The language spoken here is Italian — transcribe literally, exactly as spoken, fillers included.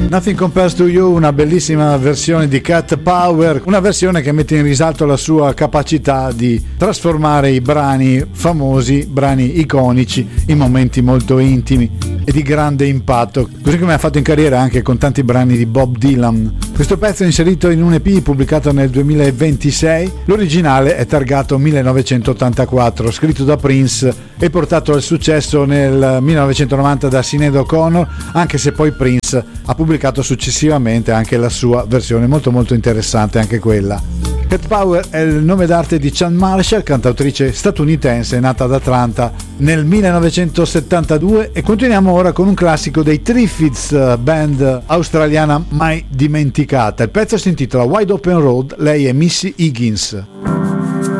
Nothing Compares to You, una bellissima versione di Cat Power, una versione che mette in risalto la sua capacità di trasformare i brani famosi, brani iconici, in momenti molto intimi e di grande impatto, così come ha fatto in carriera anche con tanti brani di Bob Dylan. Questo pezzo è inserito in un E P pubblicato nel duemilaventisei, l'originale è targato millenovecentottantaquattro, scritto da Prince e portato al successo nel millenovecentonovanta da Sinéad O'Connor, anche se poi Prince ha pubblicato successivamente anche la sua versione, molto molto interessante anche quella. Cat Power è il nome d'arte di Chan Marshall, cantautrice statunitense nata ad Atlanta nel millenovecentosettantadue, e continuiamo ora con un classico dei Triffids, band australiana mai dimenticata. Il pezzo si intitola Wide Open Road, lei è Missy Higgins.